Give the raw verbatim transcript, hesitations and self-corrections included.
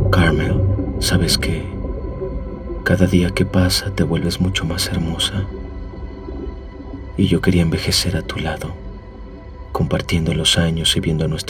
Carmel, ¿sabes qué? Cada día que pasa te vuelves mucho más hermosa. Y yo quería envejecer a tu lado, compartiendo los años y viendo a nuestros